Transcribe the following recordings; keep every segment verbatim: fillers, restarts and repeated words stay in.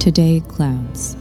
Today, clouds.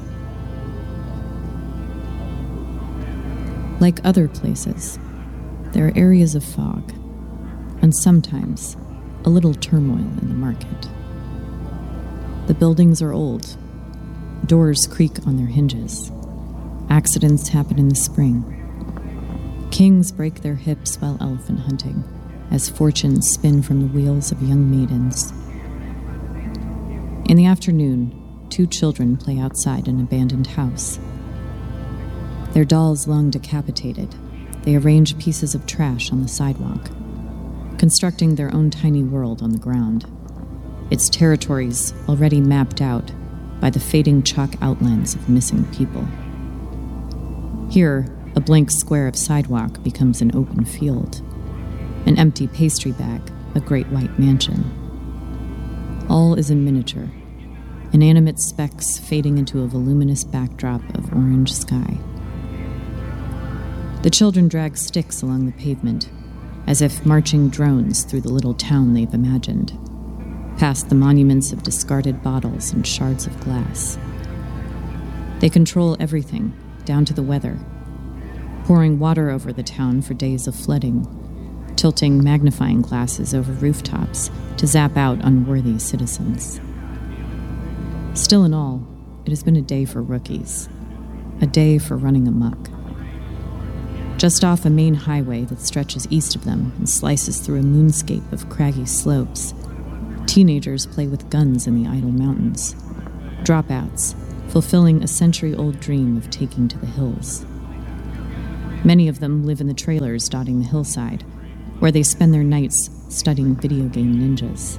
Like other places, there are areas of fog, and sometimes a little turmoil in the market. The buildings are old. Doors creak on their hinges. Accidents happen in the spring. Kings break their hips while elephant hunting, as fortunes spin from the wheels of young maidens. In the afternoon, two children play outside an abandoned house. Their dolls long decapitated, they arrange pieces of trash on the sidewalk, constructing their own tiny world on the ground, its territories already mapped out by the fading chalk outlines of missing people. Here, a blank square of sidewalk becomes an open field, an empty pastry bag, a great white mansion. All is in miniature, inanimate specks fading into a voluminous backdrop of orange sky. The children drag sticks along the pavement, as if marching drones through the little town they've imagined, past the monuments of discarded bottles and shards of glass. They control everything, down to the weather, pouring water over the town for days of flooding, tilting magnifying glasses over rooftops to zap out unworthy citizens. Still in all, it has been a day for rookies, a day for running amok. Just off a main highway that stretches east of them and slices through a moonscape of craggy slopes, teenagers play with guns in the idle mountains, dropouts, fulfilling a century-old dream of taking to the hills. Many of them live in the trailers dotting the hillside, where they spend their nights studying video game ninjas.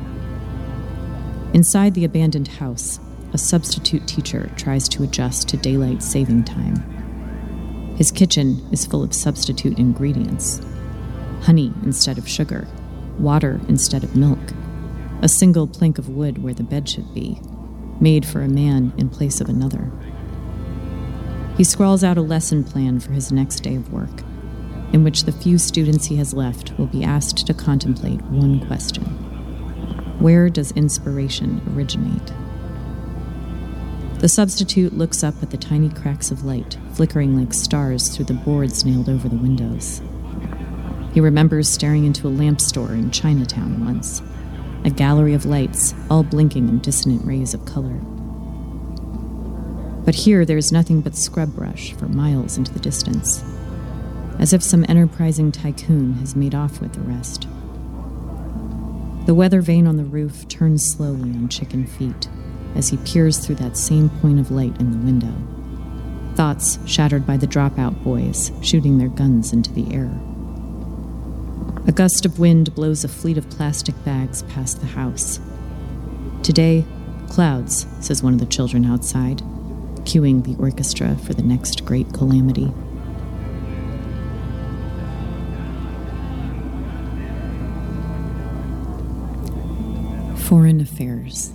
Inside the abandoned house, a substitute teacher tries to adjust to daylight saving time. His kitchen is full of substitute ingredients: honey instead of sugar, water instead of milk, a single plank of wood where the bed should be, made for a man in place of another. He scrawls out a lesson plan for his next day of work, in which the few students he has left will be asked to contemplate one question: where does inspiration originate? The substitute looks up at the tiny cracks of light flickering like stars through the boards nailed over the windows. He remembers staring into a lamp store in Chinatown once, a gallery of lights, all blinking in dissonant rays of color. But here there is nothing but scrub brush for miles into the distance, as if some enterprising tycoon has made off with the rest. The weather vane on the roof turns slowly on chicken feet as he peers through that same point of light in the window, thoughts shattered by the dropout boys shooting their guns into the air. A gust of wind blows a fleet of plastic bags past the house. Today, clouds, says one of the children outside, cueing the orchestra for the next great calamity. Foreign affairs.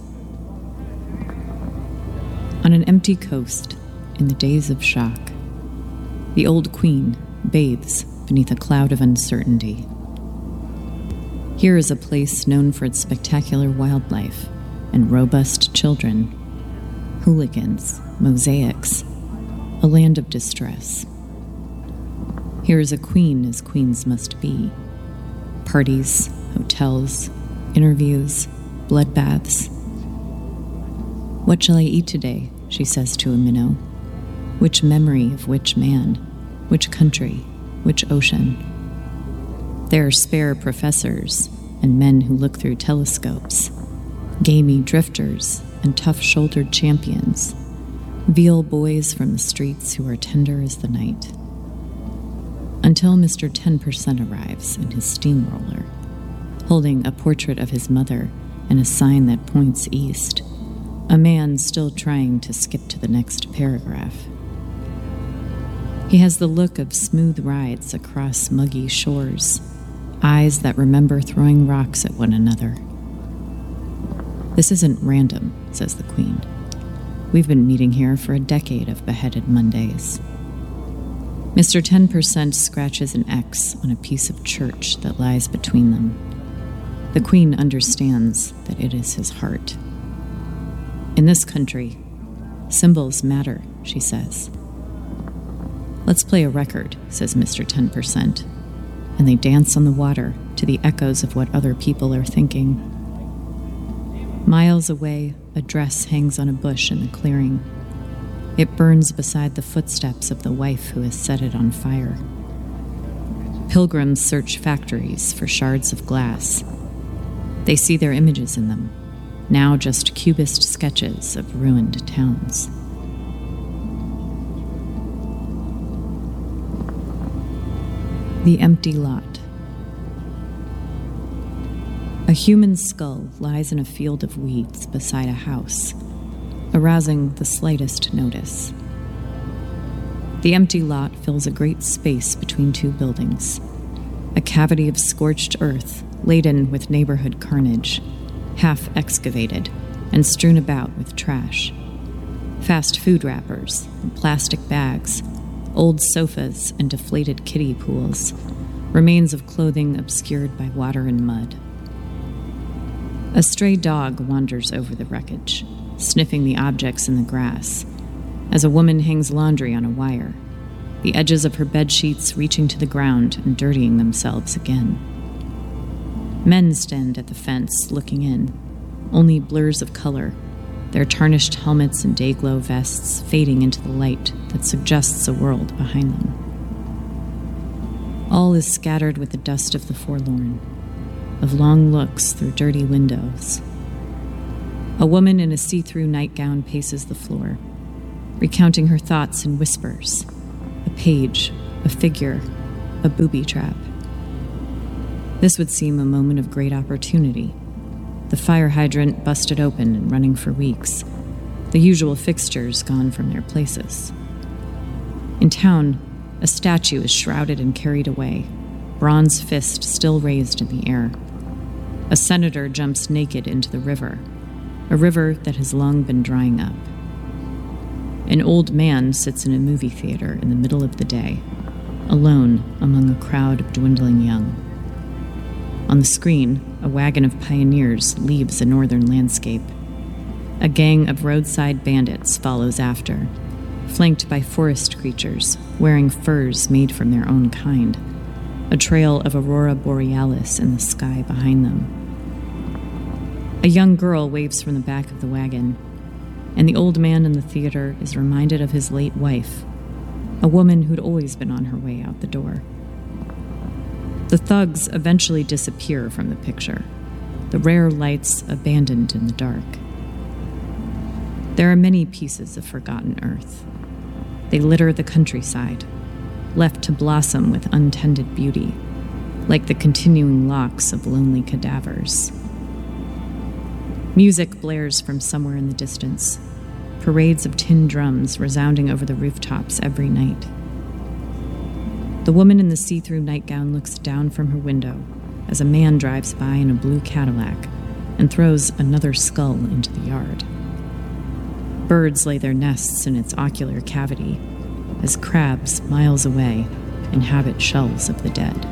On an empty coast, in the days of shock, the old queen bathes beneath a cloud of uncertainty. Here is a place known for its spectacular wildlife and robust children, hooligans, mosaics, a land of distress. Here is a queen as queens must be: parties, hotels, interviews, bloodbaths. "What shall I eat today?" she says to a minnow. Which memory of which man, which country, which ocean? There are spare professors and men who look through telescopes, gamey drifters and tough-shouldered champions, veal boys from the streets who are tender as the night. Until Mister ten percent arrives in his steamroller, holding a portrait of his mother and a sign that points east, a man still trying to skip to the next paragraph. He has the look of smooth rides across muggy shores, eyes that remember throwing rocks at one another. "This isn't random," says the queen. "We've been meeting here for a decade of beheaded Mondays." Mister ten percent scratches an X on a piece of church that lies between them. The queen understands that it is his heart. In this country, symbols matter, she says. Let's play a record, says Mister ten percent, and they dance on the water to the echoes of what other people are thinking. Miles away, a dress hangs on a bush in the clearing. It burns beside the footsteps of the wife who has set it on fire. Pilgrims search factories for shards of glass. They see their images in them, now just cubist sketches of ruined towns. The empty lot. A human skull lies in a field of weeds beside a house, arousing the slightest notice. The empty lot fills a great space between two buildings, a cavity of scorched earth laden with neighborhood carnage, half excavated and strewn about with trash. Fast food wrappers and plastic bags, old sofas and deflated kiddie pools, remains of clothing obscured by water and mud. A stray dog wanders over the wreckage, sniffing the objects in the grass, as a woman hangs laundry on a wire, the edges of her bedsheets reaching to the ground and dirtying themselves again. Men stand at the fence, looking in, only blurs of color, their tarnished helmets and day-glow vests fading into the light that suggests a world behind them. All is scattered with the dust of the forlorn, of long looks through dirty windows. A woman in a see-through nightgown paces the floor, recounting her thoughts in whispers, a page, a figure, a booby trap. This would seem a moment of great opportunity. The fire hydrant busted open and running for weeks, the usual fixtures gone from their places. In town, a statue is shrouded and carried away, bronze fist still raised in the air. A senator jumps naked into the river, a river that has long been drying up. An old man sits in a movie theater in the middle of the day, alone among a crowd of dwindling young. On the screen, a wagon of pioneers leaves a northern landscape. A gang of roadside bandits follows after, flanked by forest creatures wearing furs made from their own kind, a trail of aurora borealis in the sky behind them. A young girl waves from the back of the wagon, and the old man in the theater is reminded of his late wife, a woman who'd always been on her way out the door. The thugs eventually disappear from the picture, the rare lights abandoned in the dark. There are many pieces of forgotten earth. They litter the countryside, left to blossom with untended beauty, like the continuing locks of lonely cadavers. Music blares from somewhere in the distance, parades of tin drums resounding over the rooftops every night. The woman in the see-through nightgown looks down from her window as a man drives by in a blue Cadillac and throws another skull into the yard. Birds lay their nests in its ocular cavity as crabs miles away inhabit shells of the dead.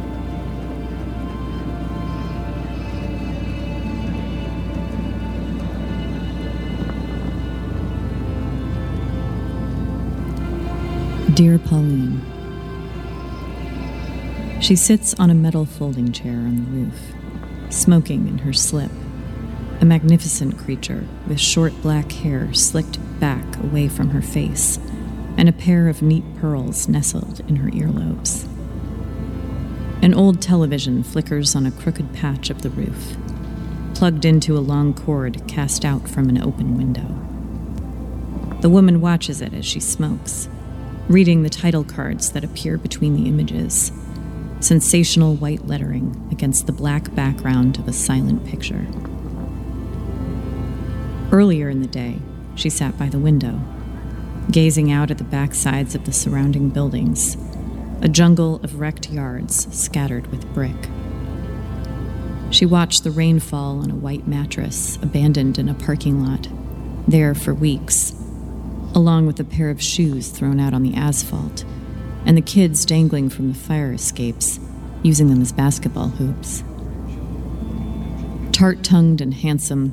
Dear Pauline. She sits on a metal folding chair on the roof, smoking in her slip, a magnificent creature with short black hair slicked back away from her face and a pair of neat pearls nestled in her earlobes. An old television flickers on a crooked patch of the roof, plugged into a long cord cast out from an open window. The woman watches it as she smokes, reading the title cards that appear between the images, sensational white lettering against the black background of a silent picture. Earlier in the day, she sat by the window, gazing out at the backsides of the surrounding buildings, a jungle of wrecked yards scattered with brick. She watched the rain fall on a white mattress abandoned in a parking lot, there for weeks, along with a pair of shoes thrown out on the asphalt, and the kids dangling from the fire escapes, using them as basketball hoops. Tart-tongued and handsome,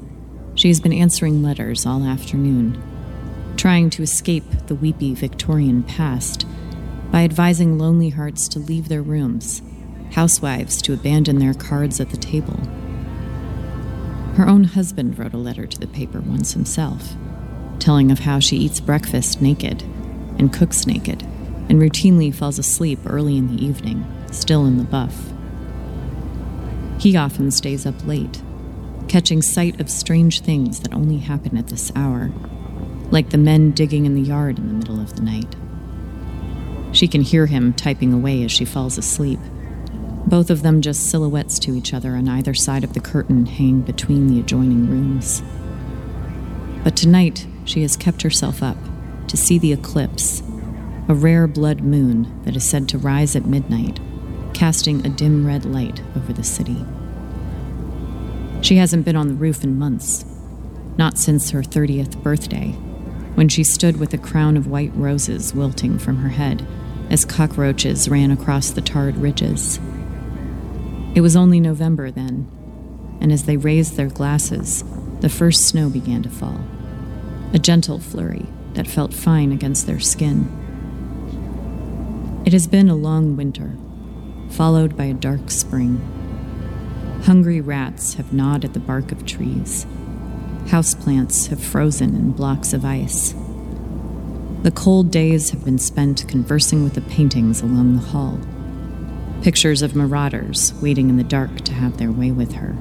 She has been answering letters all afternoon, trying to escape the weepy Victorian past by advising lonely hearts to leave their rooms, housewives to abandon their cards at the table. Her own husband wrote a letter to the paper once himself, telling of how she eats breakfast naked and cooks naked and routinely falls asleep early in the evening, still in the buff. He often stays up late, catching sight of strange things that only happen at this hour, like the men digging in the yard in the middle of the night. She can hear him typing away as she falls asleep, both of them just silhouettes to each other on either side of the curtain hanging between the adjoining rooms. But tonight, she has kept herself up to see the eclipse, a rare blood moon that is said to rise at midnight, casting a dim red light over the city. She hasn't been on the roof in months, not since her thirtieth birthday, when she stood with a crown of white roses wilting from her head as cockroaches ran across the tarred ridges. It was only November then, and as they raised their glasses, the first snow began to fall, a gentle flurry that felt fine against their skin. It has been a long winter, followed by a dark spring. Hungry rats have gnawed at the bark of trees. Houseplants have frozen in blocks of ice. The cold days have been spent conversing with the paintings along the hall, pictures of marauders waiting in the dark to have their way with her.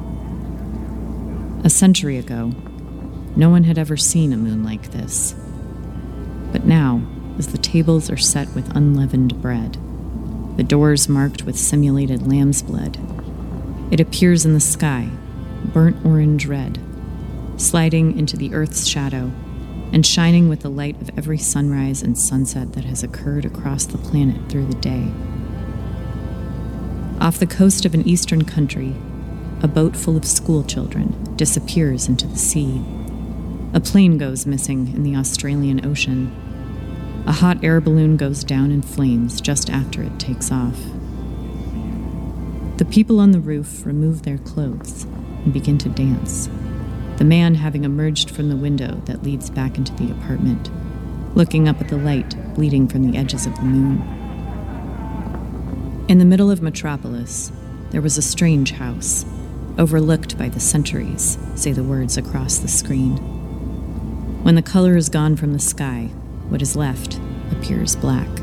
A century ago, no one had ever seen a moon like this. But now, as the tables are set with unleavened bread, the doors marked with simulated lamb's blood, it appears in the sky, burnt orange red, sliding into the earth's shadow and shining with the light of every sunrise and sunset that has occurred across the planet through the day. Off the coast of an eastern country, a boat full of schoolchildren disappears into the sea. A plane goes missing in the Australian Ocean. A hot air balloon goes down in flames just after it takes off. The people on the roof remove their clothes and begin to dance, the man having emerged from the window that leads back into the apartment, looking up at the light bleeding from the edges of the moon. In the middle of Metropolis, there was a strange house, overlooked by the centuries, say the words across the screen. When the color is gone from the sky, what is left appears black.